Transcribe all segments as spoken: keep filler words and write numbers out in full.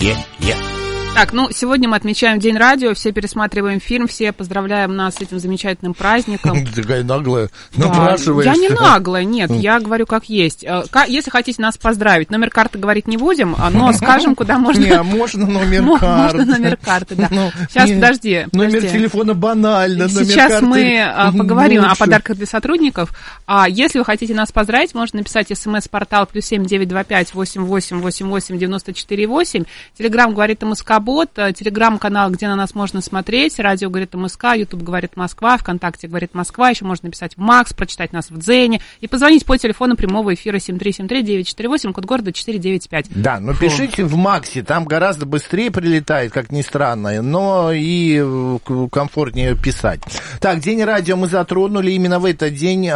Е-е. Так, ну, сегодня мы отмечаем День радио, все пересматриваем фильм, все поздравляем нас с этим замечательным праздником. Ты такая наглая, Да, напрашиваешься. я не наглая, нет, я говорю как есть. Если хотите нас поздравить, номер карты говорить не будем, но скажем, куда можно... Не, можно номер карты. Можно номер карты, да. Сейчас, подожди. Номер телефона банально. Сейчас мы поговорим о подарках для сотрудников. А если вы хотите нас поздравить, можно написать смс-портал плюс семь девять два пять восемь восемь восемь восемь девяносто четыре восемь. Телеграм говорит МСК Бот, телеграм-канал, где на нас можно смотреть, радио говорит МСК, Ютуб говорит Москва, ВКонтакте говорит Москва, еще можно написать в Макс, прочитать нас в Дзене и позвонить по телефону прямого эфира семь три семь три девять четыре восемь, код города четыре девять пять. Да, но пишите в Максе, там гораздо быстрее прилетает, как ни странно, но и комфортнее писать. Так, День радио мы затронули, именно в этот день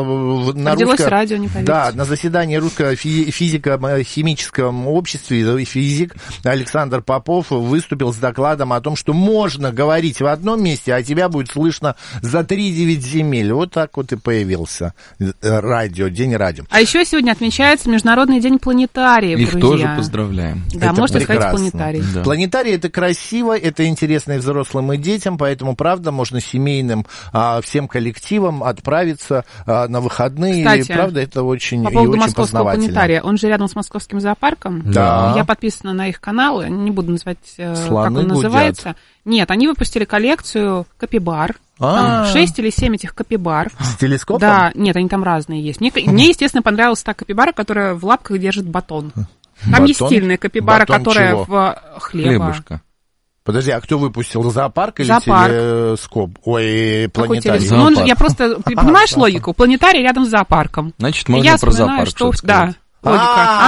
э, на Родилось русско... радио, не поверите. Да, на заседании Русского физико-химическом общества физик Александр Попов выступил с докладом о том, что можно говорить в одном месте, а тебя будет слышно за три девять земель. Вот так вот и появился радио, День радио. А еще сегодня отмечается Международный день планетариев, Их друзья. тоже поздравляем. Да, это можете прекрасно. сходить в планетарий. Да. Планетарий — это красиво, это интересно и взрослым, и детям, поэтому, правда, можно семейным а, всем коллективам отправиться а, на выходные. Кстати, и, правда, это очень, по и поводу очень московского познавательно. планетария, он же рядом с московским зоопарком. Да. Я подписана на их каналы, не буду называть, Слоны как он гудят. называется. Нет, они выпустили коллекцию капибар. А. Там шесть или семь этих капибар. С телескопом? Да, нет, они там разные есть. Мне, мне естественно, понравилась та капибара, которая в лапках держит батон. Там Батон? есть стильная капибара, Батон которая чего? в хлеба. Хлебушка. Подожди, а кто выпустил? Зоопарк или Зоопарк. телескоп? Ой, Какой планетарий. телескоп? Ну, он- я просто, понимаешь логику? Планетарий рядом с зоопарком. Значит, И можно я про вспоминаю, зоопарк что... что-то Да. сказать. Логика.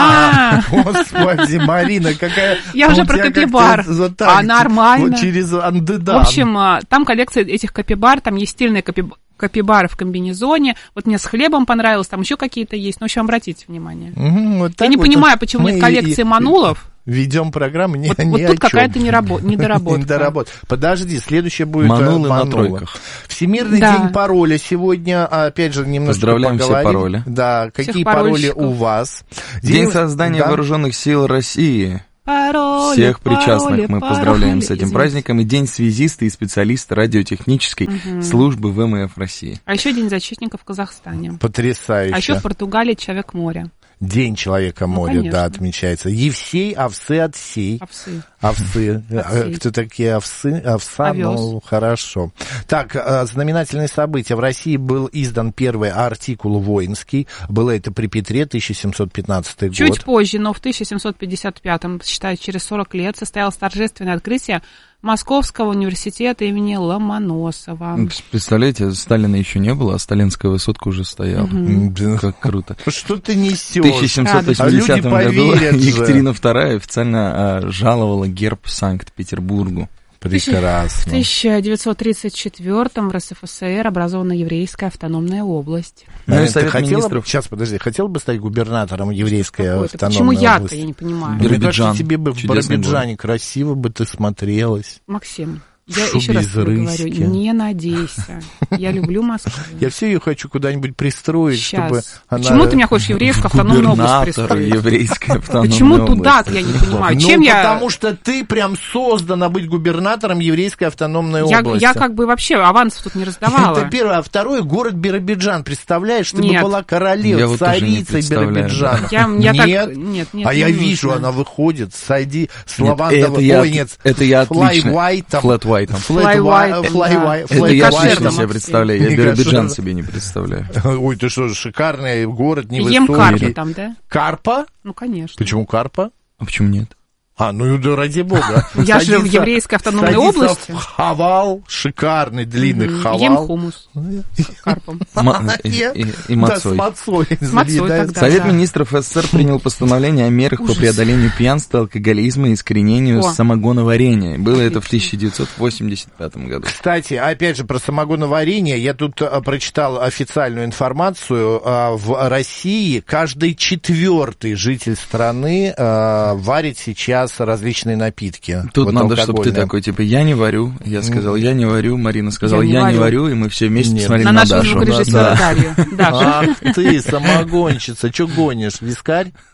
А, А, Господи, Марина, какая... Я уже у про тебя капибар. как-то вот А, так, нормально. вот через андедан. В общем, а, там коллекция этих капибар, там есть стильные капиб- капибары в комбинезоне. Вот мне с хлебом понравилось, там еще какие-то есть. Ну, в общем, обратите внимание. Мгм, вот Я так не вот понимаю, почему мы нет коллекции и- манулов. Ведем программу не, Вот, ни вот о тут чем. какая-то нерабо- недоработка. Недоработ- Подожди, следующее будет Манулы э, на манула. тройках. Всемирный Да. день пароля сегодня, опять же, немножко Поздравляем все поговорим. пароли. Да, какие Всех пароли парольщиков. у вас? День создания да. Вооруженных сил России. Пароли, Всех причастных пароли, мы пароли. поздравляем с этим Извините. праздником. И День связиста и специалиста радиотехнической службы ВМФ России. А еще День защитника в Казахстане. Потрясающе. А еще в Португалии Человек моря. День Человека моря, конечно. да, отмечается. Евсей, овсы, отсей. Овсы. Овсы. Овсей. Кто такие овсы? Овса, Овес. ну, хорошо. Так, э, знаменательные события. В России был издан первый артикул воинский. Было это при Петре, тысяча семьсот пятнадцатый год. Чуть позже, но в тысяча семьсот пятьдесят пятом, считай, через сорок лет, состоялось торжественное открытие Московского университета имени Ломоносова. Представляете, Сталина еще не было, а сталинская высотка уже стояла. М, Как круто. Что ты несешь? В тысяча семьсот восьмидесятом А люди году поверят же. Екатерина вторая официально а, жаловала герб Санкт-Петербургу. В Прекрасно. тысяча девятьсот тридцать четвёртом в РСФСР образована еврейская автономная область. Ну и Марин, ты Совет хотела бы- министров. Сейчас, подожди, хотел бы стать губернатором еврейской Какой-то. автономной Почему я-то, области? я не понимаю. Мне кажется, Биробиджан. тебе бы в Чудесный Биробиджане красиво бы ты смотрелась. Максим, я Шо еще раз без тебе говорю, рыськи. не надейся. Я люблю Москву. Я все ее хочу куда-нибудь пристроить, чтобы Сейчас. она... Почему ты меня хочешь еврейскую автономную область Губернатор пристроить? еврейской автономной Почему области. туда-то, я не понимаю. Ну, Чем я... потому что ты прям создана быть губернатором еврейской автономной Я, области. я как бы вообще авансов тут не раздавала. Это первое. А второе, город Биробиджан. Представляешь, ты Нет. бы была Я королевой, вот тоже не царицей представляю, Биробиджана. Я, я так... Нет? Нет, нет, А не я нужно. вижу, она выходит, сойди с Нет, лавандовым... это я, Ой, нет, это я Флай отлично. White'ом. Флэт White'ом. Флэт White, Флай да. White. Это Флэт я кошерно, отлично себе Максим. представляю. Я Не Биробиджан кошерно. себе не представляю. Ой, ты что, шикарный город, невысокий. Ем карпу там, да? Карпа? Ну, конечно. Почему карпа? А почему нет? А, ну да ради бога. Я же в Садится- еврейской автономной садится области. в хавал, шикарный длинный Мгм. хавал. Ем хумус с карпом. Ма- и, и- и Да, с мацой. мацой. С мацой заедает. тогда. Совет Да. министров СССР принял постановление о мерах по Ужас. преодолению пьянства, алкоголизма и искоренению О. самогоноварения. Было это в Отлично. тысяча девятьсот восемьдесят пятом году. Кстати, опять же, про самогоноварение. Я тут а, прочитал официальную информацию. А, в России каждый четвертый житель страны а, варит сейчас различные напитки. Тут Вот надо, чтобы ты алкогольные. такой, типа, я не варю. Я сказал, я не варю. Марина сказала, Я не я не варю. варю. И мы все вместе Нет. посмотрели На на, нашего Дашу. звукорежиссера Да. Дарью. Даша. Ах ты, самогонщица, что гонишь, вискарь?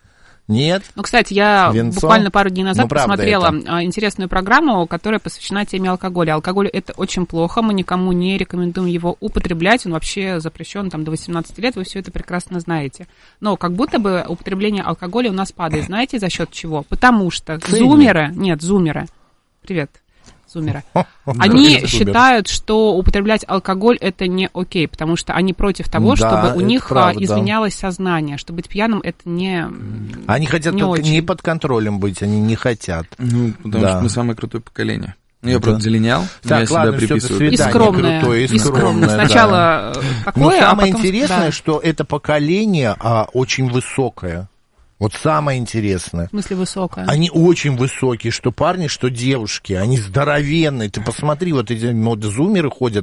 Нет? Ну, кстати, я Венцо? буквально пару дней назад ну, посмотрела это. интересную программу, которая посвящена теме алкоголя. Алкоголь – это очень плохо, мы никому не рекомендуем его употреблять, он вообще запрещен там, до восемнадцати лет, вы все это прекрасно знаете. Но как будто бы употребление алкоголя у нас падает. Знаете, за счет чего? Потому что Цены. зумеры, нет, зумеры, привет, зумеры, они считают, что употреблять алкоголь – это не окей, потому что они против того, Да, чтобы у это них правда. изменялось сознание, что быть пьяным – это не Они хотят не, только очень. не под контролем быть, они не хотят. Ну, потому Да. что мы самое крутое поколение. Ну, я, Да. правда, зеленял, Так, я себя ладно, всё, до приписываю. свидания. И скромное, крутое, и и скромное. скромное, да. Сначала такое, Но самое а потом... интересное, да. что это поколение а, очень высокое. Вот самое интересное. В смысле высокое? Они очень высокие, что парни, что девушки. Они здоровенные. Ты посмотри, вот эти вот зумеры ходят,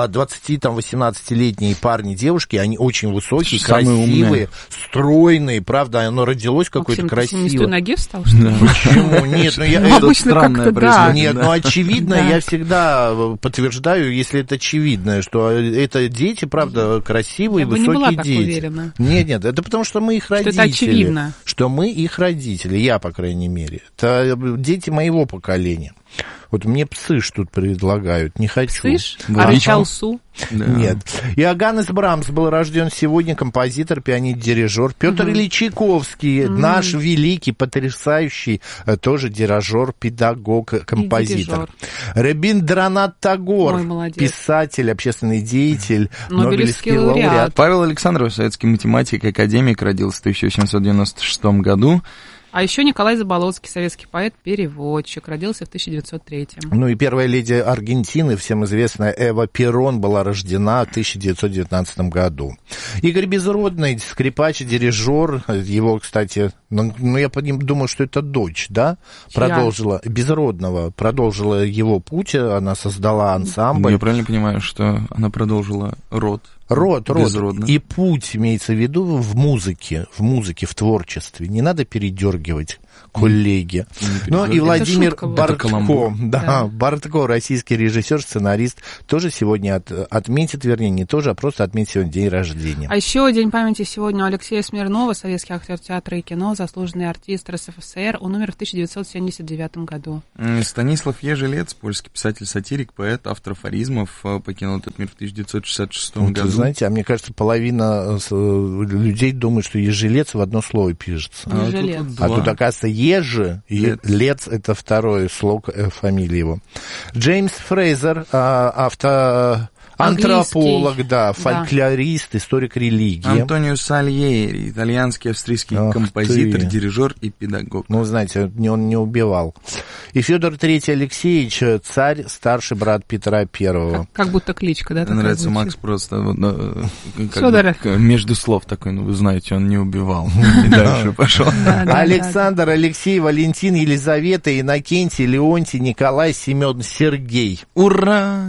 двадцати-восемнадцатилетние парни, девушки, они очень высокие, Самые красивые, умные. стройные, правда, оно родилось какое-то Максим, ты не с той красивое. ноги встал, что ли? Почему? Нет, ну я... Ну, это- обычно странное как-то, да. происходит. Нет, ну очевидно, Да. я всегда подтверждаю, если это очевидно, что это дети, правда, красивые, Я бы не высокие была так дети. уверена. Нет, нет, это потому что мы их Что это родители. очевидно. Что мы их родители, я, по крайней мере. Это дети моего поколения. Вот мне псыш тут предлагают, не хочу. Слышь, Вот. а рычалсу? Да. Нет. Иоганнес Брамс был рожден сегодня, композитор, пианист, дирижер. Петр Мгм. Ильич Чайковский, Мгм. наш великий, потрясающий, э, тоже дирижер, педагог, э, композитор. Рабиндранат Тагор, Ой, молодец. писатель, общественный деятель, Нобелевский Нобелевский лауреат. лауреат. Павел Александров, советский математик, академик, родился в тысяча восемьсот девяносто шестом году. А еще Николай Заболоцкий, советский поэт, переводчик, родился в тысяча девятьсот третьем. Ну и первая леди Аргентины, всем известная Эва Перон, была рождена в тысяча девятьсот девятнадцатом году. Игорь Безродный, скрипач, дирижер, его, кстати, ну, ну я по ним думаю, что это дочь, да, Чья? продолжила, Безродного, продолжила его путь, она создала Ну, ансамбль. я правильно понимаю, что она продолжила род? Род, род. Безродно. И путь имеется в виду в музыке, в музыке, в творчестве. Не надо передергивать, коллеги. Ну и передергивать. Владимир шутка была. Это Бортко, каламбур. да, Да. Бортко, российский режиссер, сценарист, тоже сегодня от- отметит, вернее, не тоже, а просто отметит сегодня день рождения. А еще день памяти сегодня у Алексея Смирнова, советский актер театра и кино, заслуженный артист РСФСР. Он умер в тысяча девятьсот семьдесят девятом году. М, Станислав Ежелец, польский писатель-сатирик, поэт, автор афоризмов, э, покинул этот мир в тысяча девятьсот шестьдесят шестом Вот, году. знаете, а мне кажется, половина э, людей думает, что ежелец в одно слово пишется. А тут Ежелец. вот А два. тут, оказывается, Ежи, и Лец. Лец — это второй слог э, фамилии его. Джеймс Фрейзер, а, авто... антрополог, Английский. да, Да. фольклорист, историк религии. Антонио Сальери, итальянский, австрийский Ах композитор, ты. дирижер и педагог. Ну, знаете, не- он не убивал. И Федор Третий Алексеевич, царь, старший брат Петра Первого. Как, как будто кличка, да? Мне такая нравится звучит? Макс просто вот, э, как Фёдора. бы, к- между слов такой, ну вы знаете, он не убивал. И дальше пошел. Да, да, Александр, Алексей, Валентин, Елизавета, Иннокентий, Леонтий, Николай, Семен, Сергей. Ура!